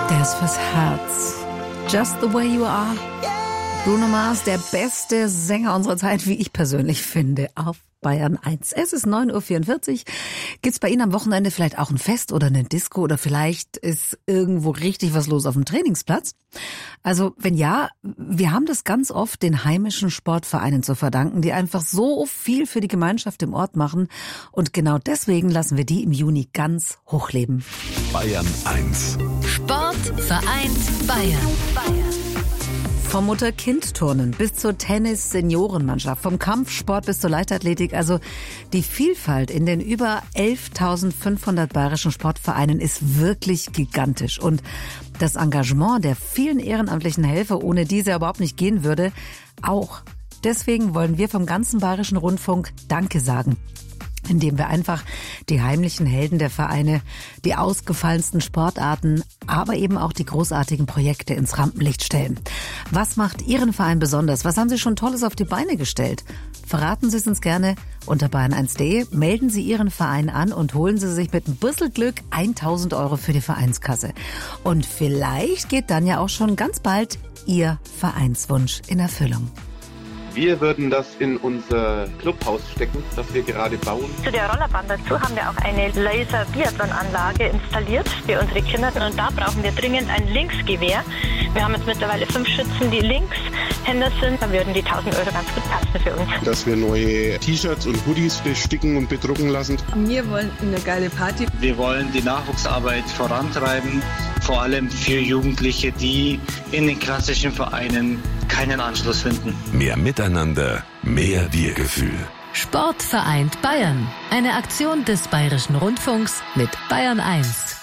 Der ist fürs Herz. Just the way you are. Bruno Mars, der beste Sänger unserer Zeit, wie ich persönlich finde, auf Bayern 1. Es ist 9.44 Uhr. Gibt's bei Ihnen am Wochenende vielleicht auch ein Fest oder eine Disco oder vielleicht ist irgendwo richtig was los auf dem Trainingsplatz? Also wenn ja, wir haben das ganz oft den heimischen Sportvereinen zu verdanken, die einfach so viel für die Gemeinschaft im Ort machen. Und genau deswegen lassen wir die im Juni ganz hochleben. Bayern 1. Sport vereint Bayern. Vom Mutter-Kind-Turnen bis zur Tennis-Seniorenmannschaft, vom Kampfsport bis zur Leichtathletik. Also die Vielfalt in den über 11.500 bayerischen Sportvereinen ist wirklich gigantisch. Und das Engagement der vielen ehrenamtlichen Helfer, ohne die es ja überhaupt nicht gehen würde, auch. Deswegen wollen wir vom ganzen Bayerischen Rundfunk Danke sagen, indem wir einfach die heimlichen Helden der Vereine, die ausgefallensten Sportarten, aber eben auch die großartigen Projekte ins Rampenlicht stellen. Was macht Ihren Verein besonders? Was haben Sie schon Tolles auf die Beine gestellt? Verraten Sie es uns gerne unter bayern1.de. Melden Sie Ihren Verein an und holen Sie sich mit ein bisschen Glück 1.000 € für die Vereinskasse. Und vielleicht geht dann ja auch schon ganz bald Ihr Vereinswunsch in Erfüllung. Wir würden das in unser Clubhaus stecken, das wir gerade bauen. Zu der Rollerbahn dazu haben wir auch eine Laser-Biathlon-Anlage installiert für unsere Kinder. Und da brauchen wir dringend ein Linksgewehr. Wir haben jetzt mittlerweile 5 Schützen, die Linkshänder sind. Da würden die 1.000 € ganz gut passen für uns. Dass wir neue T-Shirts und Hoodies besticken und bedrucken lassen. Wir wollen eine geile Party. Wir wollen die Nachwuchsarbeit vorantreiben, vor allem für Jugendliche, die in den klassischen Vereinen keinen Anschluss finden. Mehr Miteinander, mehr Wir-Gefühl. Sport vereint Bayern. Eine Aktion des Bayerischen Rundfunks mit Bayern 1.